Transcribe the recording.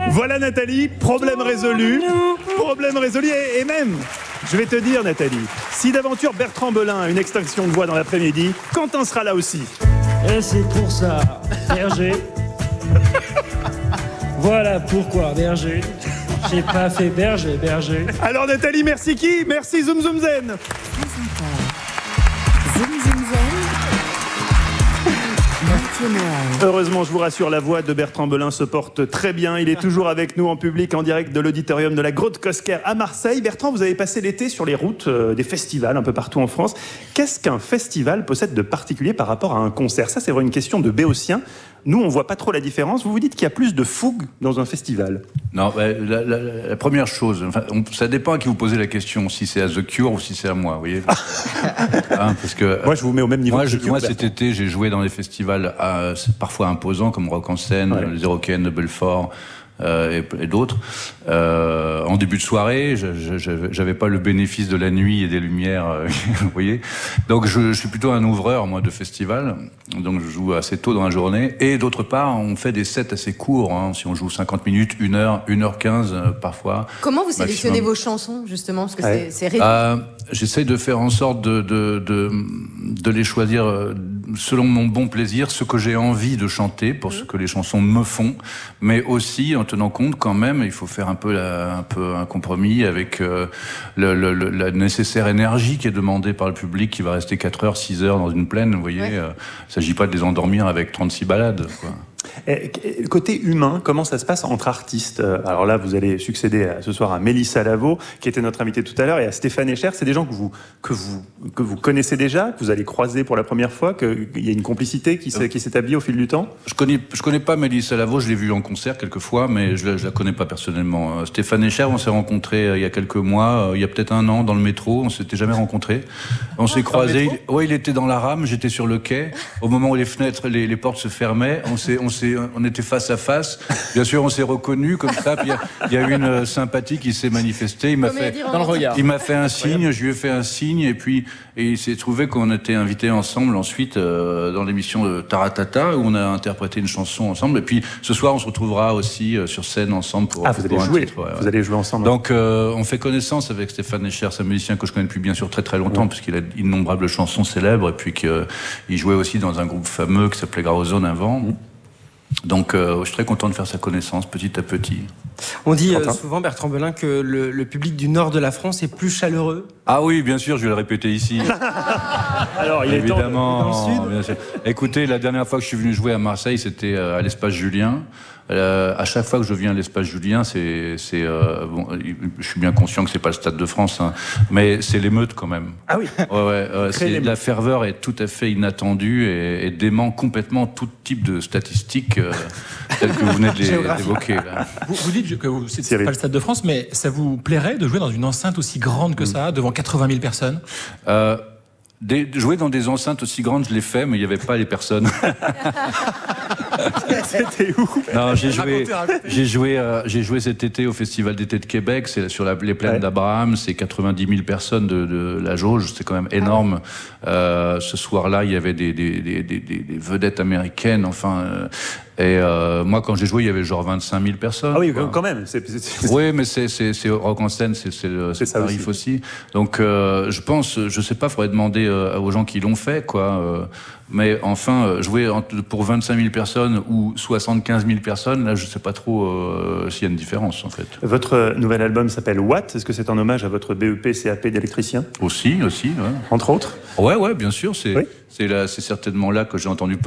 Voilà Nathalie, problème résolu. Problème résolu et même, je vais te dire Nathalie, si d'aventure Bertrand Belin a une extinction de voix dans l'après-midi, Quentin sera là aussi. Et c'est pour ça, Berger. Voilà pourquoi, Berger. J'ai pas fait berger. Alors Nathalie, merci qui? Merci Zoom Zoom Zen. Zoom Zoom Zen. Mathieu Noël. Heureusement, je vous rassure, la voix de Bertrand Belin se porte très bien. Il est toujours avec nous en public, en direct de l'auditorium de la Grotte Cosquer à Marseille. Bertrand, vous avez passé l'été sur les routes des festivals un peu partout en France. Qu'est-ce qu'un festival possède de particulier par rapport à un concert? Ça, c'est vraiment une question de béotien. Nous, on voit pas trop la différence. Vous vous dites qu'il y a plus de fougue dans un festival? Non, la première chose, ça dépend à qui vous posez la question, si c'est à The Cure ou si c'est à moi, vous voyez. Parce que moi, je vous mets au même niveau. Moi, cet été, j'ai joué dans des festivals parfois imposants, comme Rock en Scène, les Eurocaines de Belfort, et d'autres. En début de soirée, j'avais pas le bénéfice de la nuit et des lumières, vous voyez. Donc je suis plutôt un ouvreur, moi, de festival. Donc je joue assez tôt dans la journée. Et d'autre part, on fait des sets assez courts. Si on joue 50 minutes, 1 heure, 1h15 parfois. Comment vous sélectionnez vos chansons, justement? Parce que c'est réduit. J'essaye de faire en sorte de les choisir selon mon bon plaisir, ce que j'ai envie de chanter, pour ce que les chansons me font, mais aussi en tenant compte quand même, il faut faire un peu un compromis avec la nécessaire énergie qui est demandée par le public, qui va rester 4 heures, 6 heures dans une plaine, vous voyez. Il ne s'agit pas de les endormir avec 36 balades, quoi. Le côté humain, comment ça se passe entre artistes? Alors là, vous allez succéder ce soir à Mélissa Lavo, qui était notre invitée tout à l'heure, et à Stéphane Echer. C'est des gens que vous connaissez déjà, que vous allez croiser pour la première fois, qu'il y a une complicité qui s'établit au fil du temps? Je connais pas Mélissa Lavo, je l'ai vue en concert quelques fois, mais je la connais pas personnellement. Stéphane Echer, on s'est rencontrés il y a quelques mois, il y a peut-être 1 an, dans le métro. On s'était jamais rencontrés. On s'est croisés. Il était dans la rame, j'étais sur le quai. Au moment où les fenêtres, les portes se fermaient, on était face à face. Bien sûr, on s'est reconnus comme ça. Puis il y a eu une sympathie qui s'est manifestée. Il m'a fait un signe, je lui ai fait un signe, et puis il s'est trouvé qu'on était invités ensemble ensuite dans l'émission de Taratata, où on a interprété une chanson ensemble. Et puis ce soir, on se retrouvera aussi sur scène ensemble pour vous allez jouer. Vous allez jouer ensemble. Donc on fait connaissance avec Stéphane Echer, c'est un musicien que je connais depuis bien sûr très très longtemps, puisqu'il a d'innombrables chansons célèbres, et puis qu'il jouait aussi dans un groupe fameux qui s'appelait Graozone avant. Donc je suis très content de faire sa connaissance petit à petit. On dit souvent, Bertrand Belin, que le public du nord de la France est plus chaleureux. Ah oui, bien sûr, je vais le répéter ici. Alors, il évidemment, est dans le sud. Bien sûr. Écoutez, la dernière fois que je suis venu jouer à Marseille, c'était à l'Espace Julien. À chaque fois que je viens à l'Espace Julien, bon, je suis bien conscient que c'est pas le Stade de France, mais c'est l'émeute quand même. Ah oui. La ferveur est tout à fait inattendue et dément complètement tout type de statistiques telles que vous venez d'évoquer. Là. Vous dites que c'est pas le Stade de France, mais ça vous plairait de jouer dans une enceinte aussi grande que ça, devant 80 000 personnes? Jouer dans des enceintes aussi grandes, je l'ai fait, mais il n'y avait pas les personnes. C'était où? Non, j'ai joué cet été au Festival d'été de Québec, c'est sur les plaines d'Abraham, c'est 90 000 personnes de la jauge, c'est quand même énorme. Ce soir-là, il y avait des vedettes américaines, et moi, quand j'ai joué, il y avait genre 25 000 personnes. Ah oui, quand même. Oui, mais c'est Rock en Scène, c'est tarif aussi. Donc, je sais pas, faudrait demander aux gens qui l'ont fait, quoi. Mais enfin, jouer pour 25 000 personnes ou 75 000 personnes, là, je sais pas trop s'il y a une différence, en fait. Votre nouvel album s'appelle Watt. Est-ce que c'est un hommage à votre BEP, CAP d'électricien? Aussi, ouais. Entre autres? Ouais, bien sûr. C'est certainement là que j'ai entendu parler